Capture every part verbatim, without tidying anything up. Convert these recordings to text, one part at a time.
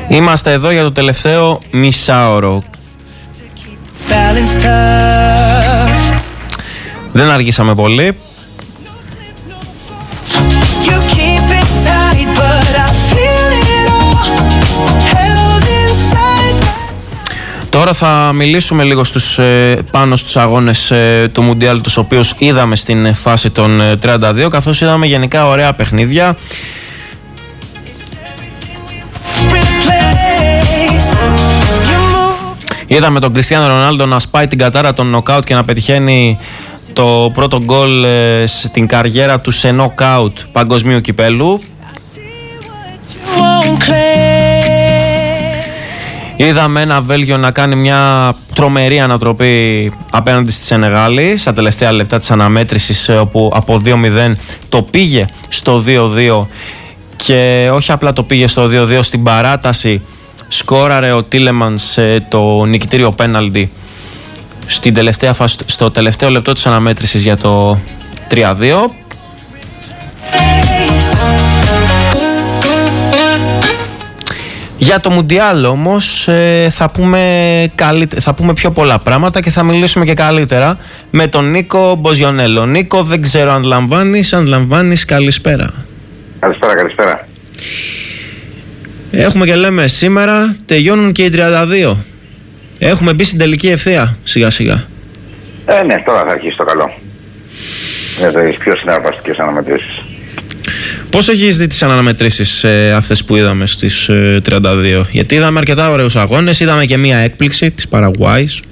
Είμαστε εδώ για το τελευταίο μισάωρο. Δεν αργήσαμε πολύ. Τώρα θα μιλήσουμε λίγο στους, ε, πάνω στους αγώνες ε, του Μουντιάλ, τους οποίους είδαμε στην φάση των ε, τριάντα δύο, καθώς είδαμε γενικά ωραία παιχνίδια. Είδαμε τον Κριστιάνο Ρονάλντο να σπάει την κατάρα των νοκάουτ και να πετυχαίνει το πρώτο γκολ ε, στην καριέρα του σε νοκάουτ παγκοσμίου κυπέλου. Είδαμε ένα Βέλγιο να κάνει μια τρομερή ανατροπή απέναντι στη Σενεγάλη στα τελευταία λεπτά της αναμέτρησης, όπου από δύο μηδέν το πήγε στο δύο δύο και όχι απλά το πήγε στο δύο δύο, στην παράταση σκόραρε ο Τίλεμανς το νικητήριο πέναλτι στην τελευταία φάση, στο τελευταίο λεπτό της αναμέτρησης για το τρία δύο. Για το Μουντιάλ όμως ε, θα, πούμε καλύτε, θα πούμε πιο πολλά πράγματα και θα μιλήσουμε και καλύτερα με τον Νίκο Μποζιονέλο. Νίκο, δεν ξέρω αν λαμβάνεις, αν λαμβάνεις, καλησπέρα. Καλησπέρα, καλησπέρα. Έχουμε και λέμε σήμερα τελειώνουν και οι τριάντα δύο. Έχουμε μπει στην τελική ευθεία σιγά σιγά. Ε, ναι, τώρα θα αρχίσει το καλό. Για τις πιο συναρπαστικές αναμετρήσεις. Πώς έχεις δει τις αναμετρήσεις ε, αυτές που είδαμε στις ε, τριάντα δύο? Γιατί είδαμε αρκετά ωραίους αγώνες, είδαμε και μία έκπληξη της Παραγουάης.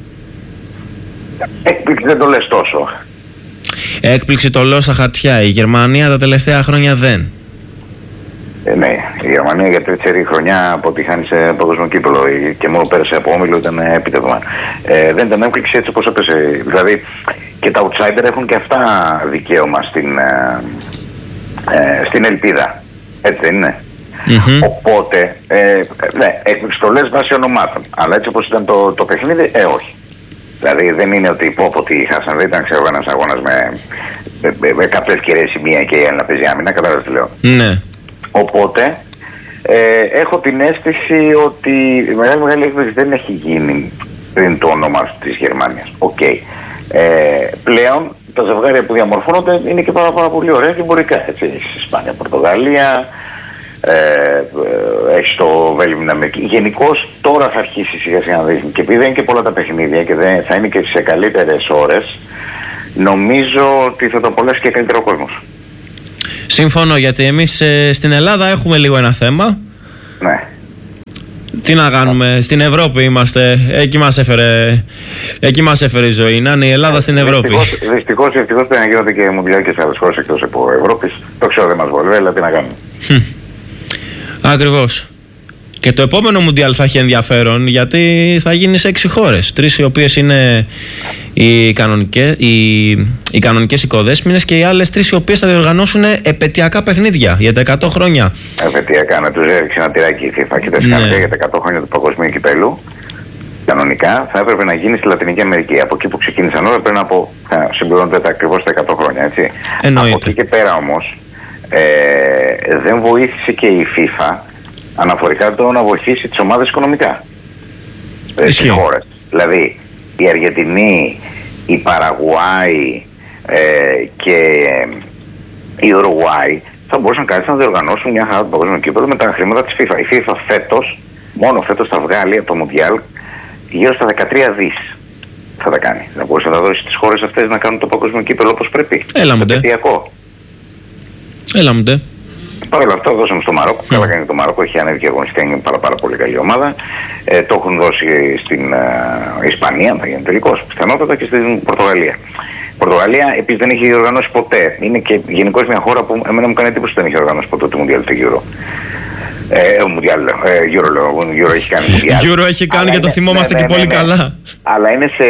Έκπληξη δεν το λες τόσο. Έκπληξη το λέω στα χαρτιά. Η Γερμανία τα τελευταία χρόνια δεν. Ε, ναι, η Γερμανία για τρίτη χρονιά από ότι χάνει σε παγκόσμιο κύπελλο και μόνο πέρασε από όμιλο ήταν επίτευγμα. Ε, δεν ήταν έκπληξη έτσι όπως έπεσε. Δηλαδή και τα outsider έχουν και αυτά δικαίωμα στην, ε, ε, στην ελπίδα. Έτσι δεν είναι? Mm-hmm. Οπότε, ε, ναι, έκπληξη το λες βάσει ονομάτων. Αλλά έτσι όπως ήταν το, το παιχνίδι, ε, όχι. Δηλαδή δεν είναι ότι πω πω τι χάσαν, δεν ήταν ξέρω ένας αγώνας με, με, με, με κάποιες ευκαιρίες η μία και η άλλη να παίζει άμυνα, κατάλαβες τι λέω. Ναι. Οπότε ε, έχω την αίσθηση ότι η μεγάλη μεγάλη έκπληξη δεν έχει γίνει πριν το όνομα της Γερμανίας. Οκ. Okay. Ε, πλέον τα ζευγάρια που διαμορφώνονται είναι και πάρα, πάρα πολύ ωραία και εμπορικά. Έχεις Ισπανία, Πορτογαλία, ε, ε, έχεις το Βέλγιο, την Αμερική. Γενικώς τώρα θα αρχίσει σιγά σιγά να δεις. Και επειδή δεν είναι και πολλά τα παιχνίδια και δεν, θα είναι και σε καλύτερες ώρες, νομίζω ότι θα το απολαύσει και καλύτερο ο κόσμος. Συμφωνώ, γιατί εμείς ε, στην Ελλάδα έχουμε λίγο ένα θέμα. Ναι. Τι να κάνουμε, στην Ευρώπη είμαστε, εκεί μας έφερε, εκεί μας έφερε η ζωή, να είναι η Ελλάδα στην Ευρώπη. Δυστυχώς, δυστυχώς, δυστυχώς πρέπει να γίνονται και μουντιάλ και σε άλλες χώρες εκτός από Ευρώπης. Το ξέρω δεν μας βολεύει, αλλά τι να κάνουμε. Ακριβώς. Και το επόμενο Μουντιάλ θα έχει ενδιαφέρον, γιατί θα γίνει σε έξι χώρες. Τρεις οι οποίες είναι οι κανονικές, οι, οι κανονικές οικοδέσποινες και οι άλλες τρεις οι οποίες θα διοργανώσουν επαιτειακά παιχνίδια για τα εκατό χρόνια. Επαιτειακά, να τους έριξε ένα τυράκι η FIFA και τα σκάνια για τα εκατό χρόνια του παγκοσμίου κυπέλου. Κανονικά θα έπρεπε να γίνει στη Λατινική Αμερική. Από εκεί που ξεκίνησαν όλα πριν από. Συμπληρώνονται ακριβώς τα εκατό χρόνια, έτσι. Εννοείται. Από εκεί και πέρα όμως ε, δεν βοήθησε και η FIFA αναφορικά το να βοηθήσει τις ομάδες οικονομικά στις χώρες. Δηλαδή η Αργεντινή, η Παραγουάη ε, και η Ουρουγουάη θα μπορούσαν κάλλιστα να διοργανώσουν μια χαρά του παγκόσμιου κύπελλου με τα χρήματα της FIFA. Η FIFA φέτος, μόνο φέτος θα βγάλει από το Μουντιάλ γύρω στα δεκατρία δις θα τα κάνει. Θα μπορούσε να τα δώσει στις χώρες αυτές να κάνουν το παγκόσμιο κύπελλο όπως πρέπει. Έλα μου ντε. Έλα μου ντε. Παρ' όλα αυτά δώσαμε στο Μαρόκο. Mm. Καλά κάνει το Μαρόκο, έχει ανέβει και αγωνιστικά, είναι πάρα, πάρα πολύ καλή ομάδα. Ε, το έχουν δώσει στην uh, Ισπανία, θα γίνει τελικώς πιθανότατα, και στην Πορτογαλία. Η Πορτογαλία επίσης δεν έχει διοργανώσει ποτέ. Είναι και γενικώς μια χώρα που εμένα μου κάνει εντύπωση ότι δεν έχει οργανώσει ποτέ το Μουντιάλ, το Euro. Ε, Μουντιάλ, ε, Euro λέω, Euro έχει κάνει. Euro έχει κάνει και το θυμόμαστε ναι, ναι, και ναι, πολύ ναι, ναι. καλά. Αλλά είναι σε.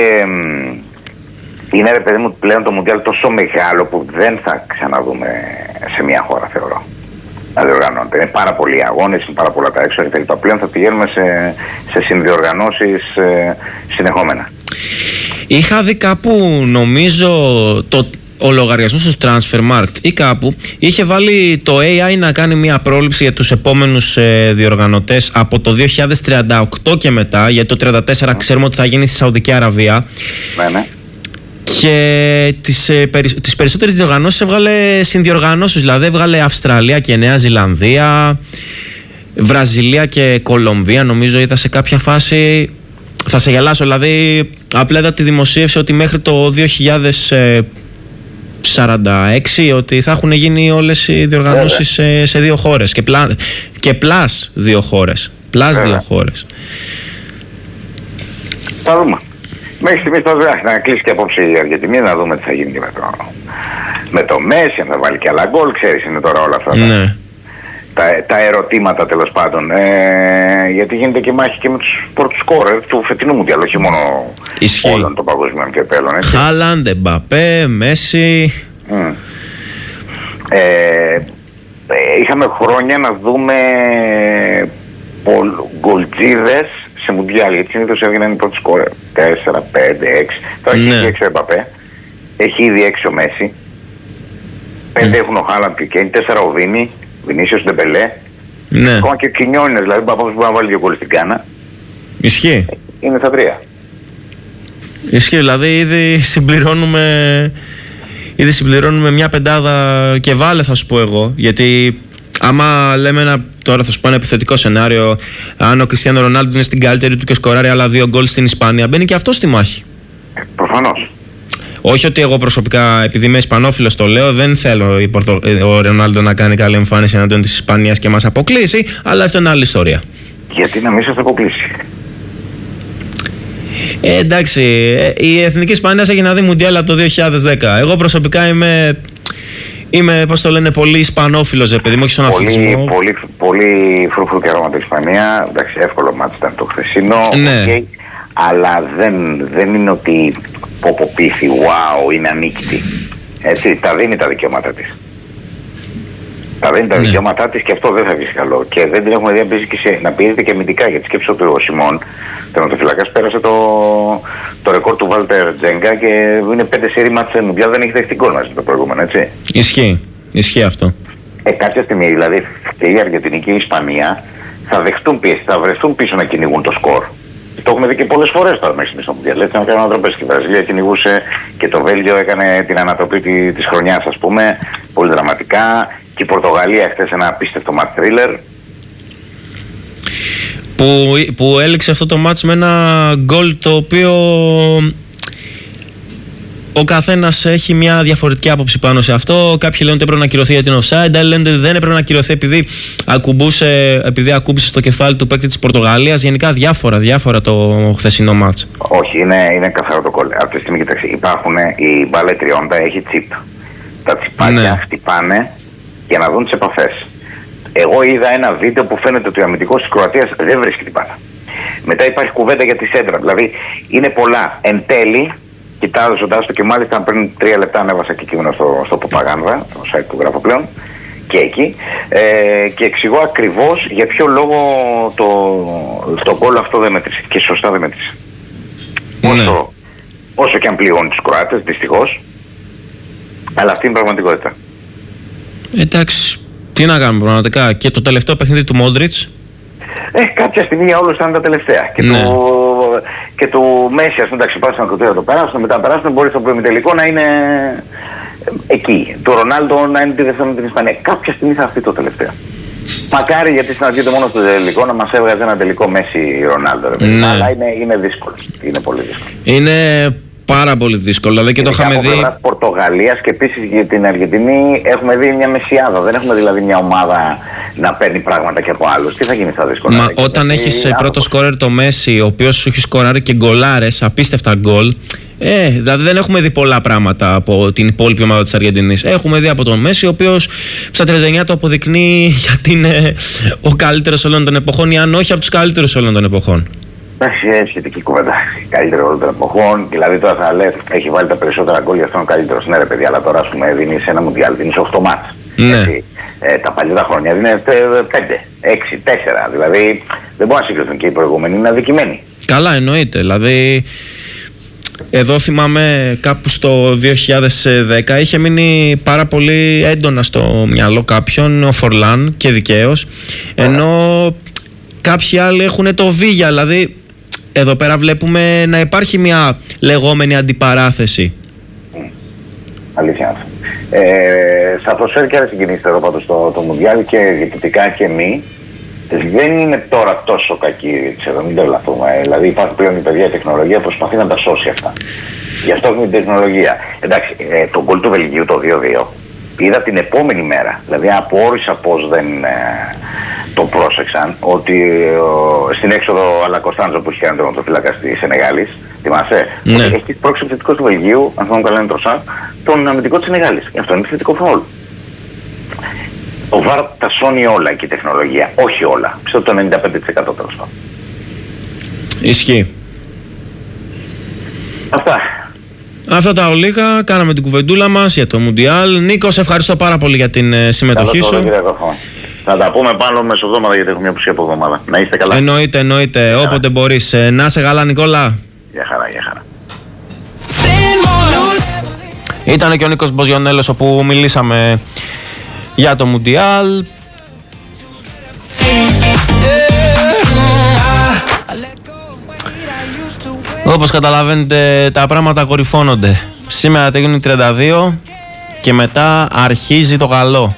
Είναι ρε παιδί μου πλέον το Μουντιάλ τόσο μεγάλο που δεν θα ξαναδούμε σε μια χώρα, θεωρώ. Να διοργανώνεται. Είναι πάρα πολλοί αγώνες, είναι πάρα πολλά τα έξοδα κτλ. Πλέον θα πηγαίνουμε σε, σε συνδιοργανώσεις ε, συνεχόμενα. Είχα δει κάπου, νομίζω, το, ο λογαριασμός του Transfermarkt ή κάπου είχε βάλει το έι άι να κάνει μια πρόληψη για τους επόμενους ε, διοργανωτές από το δύο χιλιάδες τριάντα οκτώ και μετά, γιατί το τριάντα τέσσερα mm. ξέρουμε ότι θα γίνει στη Σαουδική Αραβία. Ναι, ναι. Και τις, ε, περι, τις περισσότερες διοργανώσεις έβγαλε συνδιοργανώσεις, δηλαδή έβγαλε Αυστραλία και Νέα Ζηλανδία, Βραζιλία και Κολομβία, νομίζω είδα σε κάποια φάση. Θα σε γελάσω, δηλαδή απλά είδα τη δημοσίευση ότι μέχρι το δύο χιλιάδες σαράντα έξι ότι θα έχουν γίνει όλες οι διοργανώσεις σε, σε δύο χώρες και, πλά, και πλάς δύο χώρες. Πλάς δύο χώρες. Θα δούμε. Μέχρι στιγμής τώρα να κλείσει και απόψε η Αργεντινή, να δούμε τι θα γίνει και με το, με το Μέση, αν θα βάλει και άλλα γκολ, ξέρεις, είναι τώρα όλα αυτά. Ναι. Τα, τα ερωτήματα τέλος πάντων. Ε, γιατί γίνεται και μάχη και με τους πρώτους σκόρερ του φετινού Μουντιάλ, όχι μόνο Ισχύει. όλων των παγκοσμίων κυπέλλων. Χάλαντ, Εμπαπέ, Μέση. Mm. Ε, ε, είχαμε χρόνια να δούμε γκολτζίδες σε Μουντιάλ, γιατί συνήθως έβγαιναν οι πρώτοι σκόρερ. τέσσερα, πέντε, έξι. Τώρα έχει ήδη έξι ο Εμπαπέ, έχει ήδη έξι ο Μέση, πέντε mm. έχουν ο Χάλαντ και Κέιν, τέσσερα ο Βίνι. Βινίσιος, Ντεμπελέ. Ναι. Ακόμα και ο Κινιόνες, δηλαδή που μπορεί να βάλει δύο γκολ στην Κάνα. Ισχύει. Είναι στα τρία. Ισχύει, δηλαδή ήδη συμπληρώνουμε, ήδη συμπληρώνουμε μια πεντάδα και βάλε, θα σου πω εγώ. Γιατί άμα λέμε ένα, τώρα θα σου πω ένα επιθετικό σενάριο, αν ο Κριστιάνο Ρονάλντο είναι στην καλύτερη του και σκοράρει άλλα δύο γκολ στην Ισπανία, μπαίνει και αυτό στη μάχη. Ε, προφανώς. Όχι ότι εγώ προσωπικά, επειδή είμαι Ισπανόφιλος, το λέω, δεν θέλω η Πορτο... ο Ρονάλντο να κάνει καλή εμφάνιση εναντίον της Ισπανίας και μας αποκλείσει, αλλά αυτό είναι άλλη ιστορία. Γιατί να μην σας αποκλείσει. Ε, εντάξει, η Εθνική Ισπανία έχει να δει Μουντιάλ από το δύο χιλιάδες δέκα. Εγώ προσωπικά είμαι, είμαι πώς το λένε, πολύ Ισπανόφιλος, επειδή μου όχι στον αθλητισμό. Πολύ, πολύ, πολύ φρούφρου και αρώματα Ισπανία. Εντάξει, εύκολο μάτι ήταν το χθεσινό. Ναι. Okay, αλλά δεν, δεν είναι ότι ποποπήθη, wow, είναι ανίκητη. Έτσι, τα δίνει τα δικαιώματά της. Τα δίνει τα ναι. δικαιώματά της και αυτό δεν θα βγει καλό. Και δεν την έχουμε δει να πιέζει και, σε, να πιέζεται και αμυντικά. Γιατί σκέψω ότι ο Σιμών, τερματοφυλακάς, πέρασε το, το ρεκόρ του Βάλτερ Τζέγκα και είναι πέντε σερί μάτς σε Μουντιάλ, δεν έχει δεχτεί γκολ μαζί το προηγούμενο, έτσι. Ισχύει. Ισχύει αυτό. Ε, κάποια στιγμή δηλαδή και η Αργεντινή και η Ισπανία θα δεχτούν πίεση, θα βρεθούν πίσω να κυνηγούν το σκορ. Το έχουμε δει και πολλές φορές τώρα μέχρι στο Μουντιάλ. Έτσι, να κάνουν ανατροπές και η Βραζιλία κυνηγούσε και το Βέλγιο έκανε την ανατροπή της χρονιάς, ας πούμε, πολύ δραματικά. Και η Πορτογαλία χθες ένα απίστευτο match thriller. Που, που έληξε αυτό το match με ένα γκολ το οποίο ο καθένας έχει μια διαφορετική άποψη πάνω σε αυτό. Κάποιοι λένε ότι έπρεπε να ακυρωθεί γιατί είναι offside, άλλοι λένε ότι δεν έπρεπε να ακυρωθεί επειδή, ακουμπούσε, επειδή ακούμπησε στο κεφάλι του παίκτη της Πορτογαλίας. Γενικά διάφορα, διάφορα το χθεσινό μάτς. Όχι, είναι, είναι καθαρό το κόλλ. Από τη στιγμή, κοιτάξτε, υπάρχουν η μπάλα τριάντα, έχει τσιπ. Τα τσιπάκια ναι. χτυπάνε για να δουν τις επαφές. Εγώ είδα ένα βίντεο που φαίνεται ότι ο αμυντικός της Κροατίας δεν βρίσκει την μπάλα. Μετά υπάρχει κουβέντα για τη σέντρα. Δηλαδή είναι πολλά. Εν τέλει, κοιτάζοντας το και μάλιστα πριν τρία λεπτά ανέβασα και κείμενο στο, στο Ποπαγάνδα, το site που γράφω πλέον, και εκεί, ε, και εξηγώ ακριβώς για ποιο λόγο το, το γκολ αυτό δεν μέτρησε και σωστά δεν μέτρησε. Ναι. Όσο, όσο και αν πληγώνει τους Κροάτες, δυστυχώς, αλλά αυτή είναι η πραγματικότητα. Εντάξει, τι να κάνουμε πραγματικά. Και το τελευταίο παιχνίδι του Μόντριτς. Ε, κάποια στιγμή για όλους ήταν τα τελευταία. Και, ναι. του, και του Μέση, ας πούμε, εντάξει, πάσουν να κρατήσουν να το περάσουν, μετά να περάσουν, μπορεί στο προημιτελικό να είναι εκεί. Το Ρονάλντο να είναι τη δεύτερη με την Ισπανία. Κάποια στιγμή θα αυτή το τελευταίο. Μακάρι, γιατί συναντιέται μόνο στο τελικό να μας έβγαζε ένα τελικό Μέση Ρονάλντο. Ναι. Αλλά είναι, είναι δύσκολο. Είναι πολύ δύσκολο. Είναι πάρα πολύ δύσκολο. Δηλαδή και το είχαμε δει. Από Πορτογαλίας και επίσης για την Αργεντινή έχουμε δει μια μεσιάδα. Δεν έχουμε δηλαδή μια ομάδα να παίρνει πράγματα και από άλλους. Τι θα γίνει στα δύσκολα. Μα όταν έχεις πρώτο σκόρερ το Μέση, ο οποίος σου έχει σκοράρει και γκολάρες, απίστευτα γκολ. Ε, δηλαδή δεν έχουμε δει πολλά πράγματα από την υπόλοιπη ομάδα της Αργεντινής. Έχουμε δει από τον Μέση, ο οποίος στα τριάντα εννιά το αποδεικνύει γιατί είναι ο καλύτερος όλων των εποχών, ή αν όχι από τους καλύτερους όλων των εποχών. Εντάξει, σχετική κουβέντα. Καλύτερο όλων των εποχών. Δηλαδή τώρα θα λέει έχει βάλει τα περισσότερα γκολ, γι' αυτό είναι ο καλύτερος. Ναι, ρε παιδί, αλλά τώρα ας πούμε δίνει ένα Μουντιάλ, δίνει οκτώ μάτς. Ναι. Ε, τα παλιά χρόνια δίνει πέντε, έξι, τέσσερα. Δηλαδή δεν μπορεί να συγκριθούν και οι προηγούμενοι, είναι αδικημένοι. Καλά, εννοείται. Δηλαδή εδώ θυμάμαι κάπου στο δύο χιλιάδες δέκα είχε μείνει πάρα πολύ έντονα στο μυαλό κάποιον ο Φορλάν και δικαίως, ενώ κάποιοι άλλοι έχουν το Βίγια. Δηλαδή εδώ πέρα βλέπουμε να υπάρχει μια λεγόμενη αντιπαράθεση. Αλήθεια αυτό. Ε, θα προσφέρει και άλλες συγκινήσεις εδώ πάντως το, το Μουντιάλ και διαιτητικά και μη. Δεν είναι τώρα τόσο κακή, ξέρω, μην τρελαθούμε. Δηλαδή υπάρχει πλέον η παιδιά η τεχνολογία που προσπαθεί να τα σώσει αυτά. Γι' αυτό έχουμε την τεχνολογία. Εντάξει, ε, το γκολ του Βελγίου το δύο δύο είδα την επόμενη μέρα. Δηλαδή απόρρισα πως δεν ε, το πρόσεξαν. Ότι ε, στην έξοδο Αλακοστάντζο που είχε κάνει τον φύλακα τη Σενεγάλης, θυμάσαι, ναι. Έχει πρόξει επιθετικό του Βελγίου, αν θυμάμαι καλά είναι Τροσάρ, τον αμυντικό της Σενεγάλης. Αυτό είναι επιθετικό φαουλ. Ο Βαρ τα σώνει όλα και η τεχνολογία. Όχι όλα. Πιστεύω το ενενήντα πέντε τοις εκατό τέλος πάντων. Ισχύει. Αυτά. Αυτά τα ολίγα. Κάναμε την κουβεντούλα μας για το Μουντιάλ. Νίκο, σε ευχαριστώ πάρα πολύ για την ε, συμμετοχή σου. Θα τα πούμε πάνω μεσοβδόμαδα γιατί έχω μια απουσία από εβδομάδα. Να είστε καλά. Εννοείται, εννοείται. Yeah. Όποτε μπορείς. Ε, να είσαι καλά, Νικόλα. Γεια χαρά, γεια χαρά. Ήταν και ο Νίκος Μποζιονέλος όπου μιλήσαμε για το Μουντιάλ. Όπως καταλαβαίνετε τα πράγματα κορυφώνονται. Σήμερα τελειώνει τριάντα δύο και μετά αρχίζει το καλό.